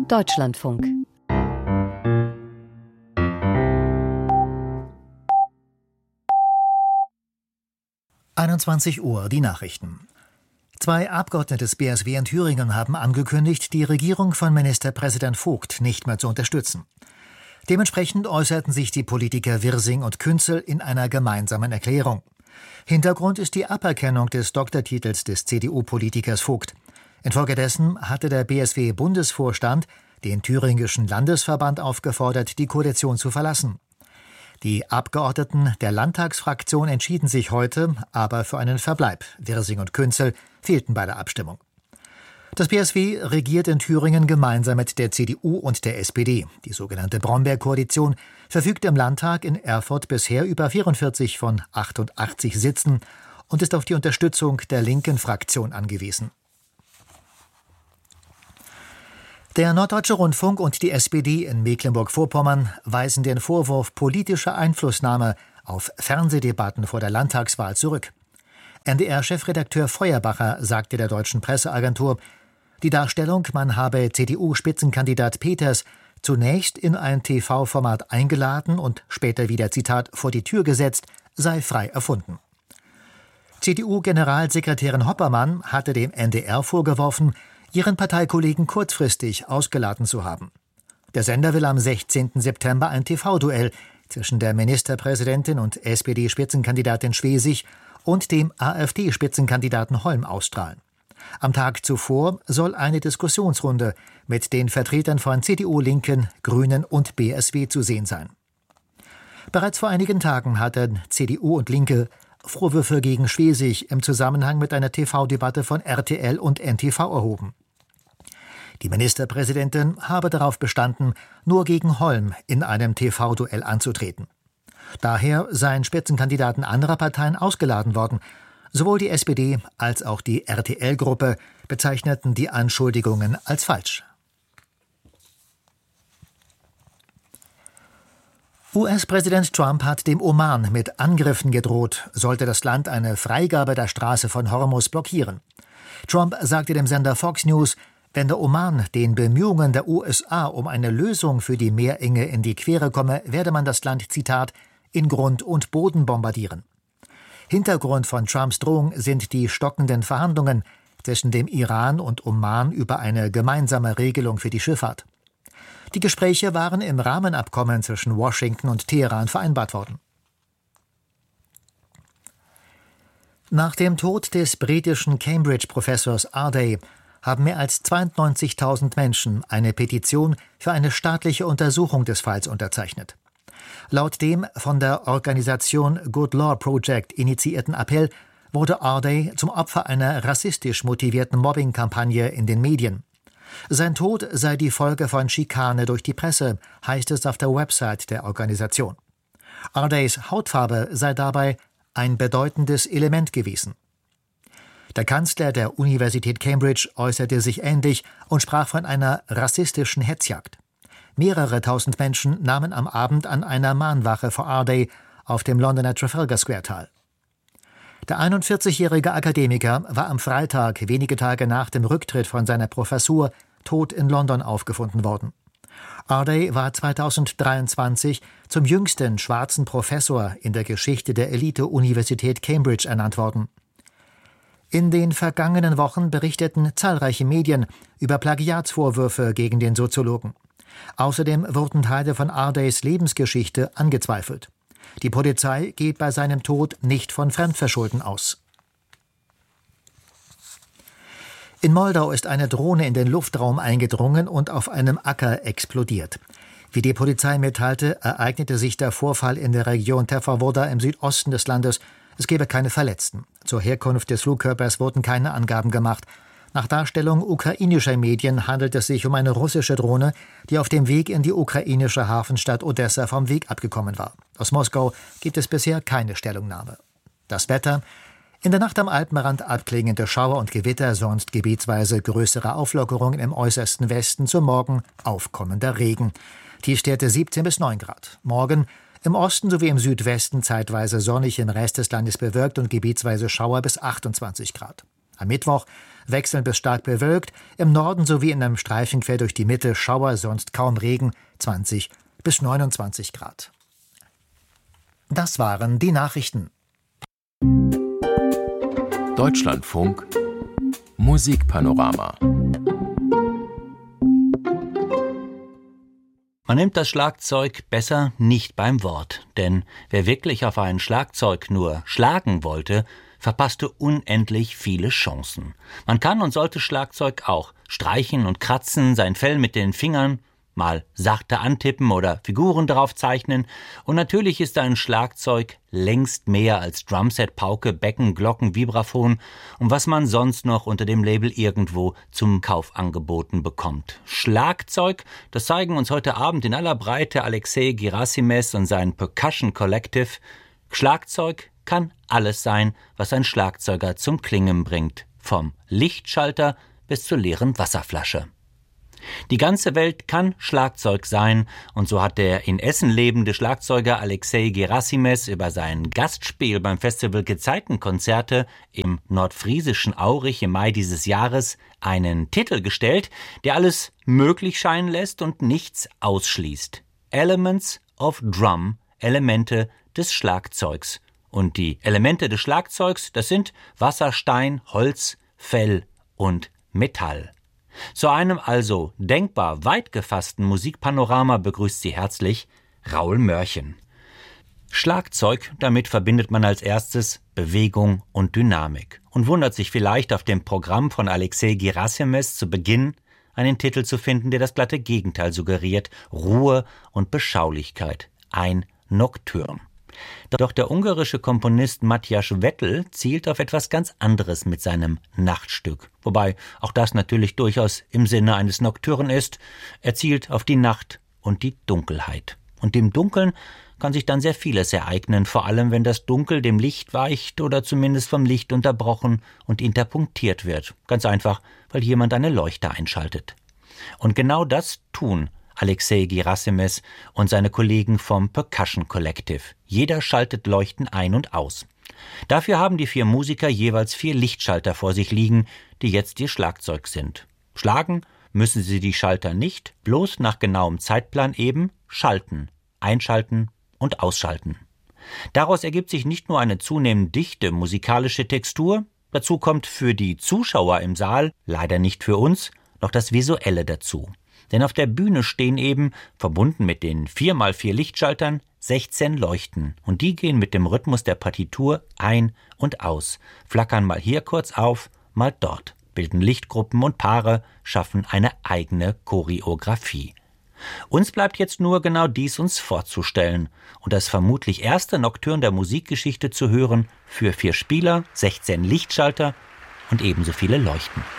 Deutschlandfunk. Uhr, die Nachrichten. 2 Abgeordnete des BSW in Thüringen haben angekündigt, die Regierung von Ministerpräsident Vogt nicht mehr zu unterstützen. Dementsprechend äußerten sich die Politiker Wirsing und Künzel in einer gemeinsamen Erklärung. Hintergrund ist die Aberkennung des Doktortitels des CDU-Politikers Vogt. Infolgedessen hatte der BSW-Bundesvorstand den thüringischen Landesverband aufgefordert, die Koalition zu verlassen. Die Abgeordneten der Landtagsfraktion entschieden sich heute aber für einen Verbleib. Wirsing und Künzel fehlten bei der Abstimmung. Das BSW regiert in Thüringen gemeinsam mit der CDU und der SPD. Die sogenannte Brombeer-Koalition verfügt im Landtag in Erfurt bisher über 44 von 88 Sitzen und ist auf die Unterstützung der linken Fraktion angewiesen. Der Norddeutsche Rundfunk und die SPD in Mecklenburg-Vorpommern weisen den Vorwurf politischer Einflussnahme auf Fernsehdebatten vor der Landtagswahl zurück. NDR-Chefredakteur Feuerbacher sagte der Deutschen Presseagentur, die Darstellung, man habe CDU-Spitzenkandidat Peters zunächst in ein TV-Format eingeladen und später wieder, Zitat, vor die Tür gesetzt, sei frei erfunden. CDU-Generalsekretärin Hoppermann hatte dem NDR vorgeworfen, ihren Parteikollegen kurzfristig ausgeladen zu haben. Der Sender will am 16. September ein TV-Duell zwischen der Ministerpräsidentin und SPD-Spitzenkandidatin Schwesig und dem AfD-Spitzenkandidaten Holm ausstrahlen. Am Tag zuvor soll eine Diskussionsrunde mit den Vertretern von CDU, Linken, Grünen und BSW zu sehen sein. Bereits vor einigen Tagen hatten CDU und Linke Vorwürfe gegen Schwesig im Zusammenhang mit einer TV-Debatte von RTL und NTV erhoben. Die Ministerpräsidentin habe darauf bestanden, nur gegen Holm in einem TV-Duell anzutreten. Daher seien Spitzenkandidaten anderer Parteien ausgeladen worden. Sowohl die SPD als auch die RTL-Gruppe bezeichneten die Anschuldigungen als falsch. US-Präsident Trump hat dem Oman mit Angriffen gedroht, sollte das Land eine Freigabe der Straße von Hormuz blockieren. Trump sagte dem Sender Fox News, wenn der Oman den Bemühungen der USA um eine Lösung für die Meerenge in die Quere komme, werde man das Land, Zitat, in Grund und Boden bombardieren. Hintergrund von Trumps Drohung sind die stockenden Verhandlungen zwischen dem Iran und Oman über eine gemeinsame Regelung für die Schifffahrt. Die Gespräche waren im Rahmenabkommen zwischen Washington und Teheran vereinbart worden. Nach dem Tod des britischen Cambridge-Professors Arday haben mehr als 92.000 Menschen eine Petition für eine staatliche Untersuchung des Falls unterzeichnet. Laut dem von der Organisation Good Law Project initiierten Appell wurde Arday zum Opfer einer rassistisch motivierten Mobbing-Kampagne in den Medien. Sein Tod sei die Folge von Schikane durch die Presse, heißt es auf der Website der Organisation. Ardays Hautfarbe sei dabei ein bedeutendes Element gewesen. Der Kanzler der Universität Cambridge äußerte sich ähnlich und sprach von einer rassistischen Hetzjagd. Mehrere tausend Menschen nahmen am Abend an einer Mahnwache vor Arday auf dem Londoner Trafalgar Square teil. Der 41-jährige Akademiker war am Freitag, wenige Tage nach dem Rücktritt von seiner Professur, tot in London aufgefunden worden. Arday war 2023 zum jüngsten schwarzen Professor in der Geschichte der Elite-Universität Cambridge ernannt worden. In den vergangenen Wochen berichteten zahlreiche Medien über Plagiatsvorwürfe gegen den Soziologen. Außerdem wurden Teile von Ardays Lebensgeschichte angezweifelt. Die Polizei geht bei seinem Tod nicht von Fremdverschulden aus. In Moldau ist eine Drohne in den Luftraum eingedrungen und auf einem Acker explodiert. Wie die Polizei mitteilte, ereignete sich der Vorfall in der Region Tefervoda im Südosten des Landes. Es gebe keine Verletzten. Zur Herkunft des Flugkörpers wurden keine Angaben gemacht. Nach Darstellung ukrainischer Medien handelt es sich um eine russische Drohne, die auf dem Weg in die ukrainische Hafenstadt Odessa vom Weg abgekommen war. Aus Moskau gibt es bisher keine Stellungnahme. Das Wetter: in der Nacht am Alpenrand abklingende Schauer und Gewitter, sonst gebietsweise größere Auflockerungen im äußersten Westen, zum Morgen aufkommender Regen. Tiefstwerte 17 bis 9 Grad. Morgen im Osten sowie im Südwesten zeitweise sonnig, im Rest des Landes bewölkt und gebietsweise Schauer bis 28 Grad. Am Mittwoch wechselnd bis stark bewölkt, im Norden sowie in einem Streifen quer durch die Mitte Schauer, sonst kaum Regen, 20 bis 29 Grad. Das waren die Nachrichten. Deutschlandfunk Musikpanorama. Man nimmt das Schlagzeug besser nicht beim Wort, denn wer wirklich auf ein Schlagzeug nur schlagen wollte, verpasste unendlich viele Chancen. Man kann und sollte Schlagzeug auch streichen und kratzen, sein Fell mit den Fingern mal sachte antippen oder Figuren drauf zeichnen. Und natürlich ist ein Schlagzeug längst mehr als Drumset, Pauke, Becken, Glocken, Vibraphon und was man sonst noch unter dem Label irgendwo zum Kauf angeboten bekommt. Schlagzeug, das zeigen uns heute Abend in aller Breite Alexei Gerasimes und sein Percussion Collective. Schlagzeug kann alles sein, was ein Schlagzeuger zum Klingen bringt. Vom Lichtschalter bis zur leeren Wasserflasche. Die ganze Welt kann Schlagzeug sein und so hat der in Essen lebende Schlagzeuger Alexei Gerasimes über sein Gastspiel beim Festival Gezeitenkonzerte im nordfriesischen Aurich im Mai dieses Jahres einen Titel gestellt, der alles möglich scheinen lässt und nichts ausschließt. Elements of Drum, Elemente des Schlagzeugs. Und die Elemente des Schlagzeugs, das sind Wasser, Stein, Holz, Fell und Metall. Zu einem also denkbar weit gefassten Musikpanorama begrüßt Sie herzlich Raul Mörchen. Schlagzeug, damit verbindet man als erstes Bewegung und Dynamik und wundert sich vielleicht, auf dem Programm von Alexei Gerasimes zu Beginn einen Titel zu finden, der das glatte Gegenteil suggeriert: Ruhe und Beschaulichkeit, ein Nocturne. Doch der ungarische Komponist Matyas Vettel zielt auf etwas ganz anderes mit seinem Nachtstück. Wobei auch das natürlich durchaus im Sinne eines Nocturne ist. Er zielt auf die Nacht und die Dunkelheit. Und dem Dunkeln kann sich dann sehr vieles ereignen, vor allem wenn das Dunkel dem Licht weicht oder zumindest vom Licht unterbrochen und interpunktiert wird. Ganz einfach, weil jemand eine Leuchte einschaltet. Und genau das tun Alexei Gerasimes und seine Kollegen vom Percussion Collective. Jeder schaltet Leuchten ein und aus. Dafür haben die 4 Musiker jeweils 4 Lichtschalter vor sich liegen, die jetzt ihr Schlagzeug sind. Schlagen müssen sie die Schalter nicht, bloß nach genauem Zeitplan eben schalten, einschalten und ausschalten. Daraus ergibt sich nicht nur eine zunehmend dichte musikalische Textur, dazu kommt für die Zuschauer im Saal, leider nicht für uns, noch das Visuelle dazu. Denn auf der Bühne stehen eben, verbunden mit den 4x4 Lichtschaltern, 16 Leuchten. Und die gehen mit dem Rhythmus der Partitur ein und aus, flackern mal hier kurz auf, mal dort, bilden Lichtgruppen und Paare, schaffen eine eigene Choreografie. Uns bleibt jetzt nur genau dies uns vorzustellen und das vermutlich erste Nocturne der Musikgeschichte zu hören für 4 Spieler, 16 Lichtschalter und ebenso viele Leuchten.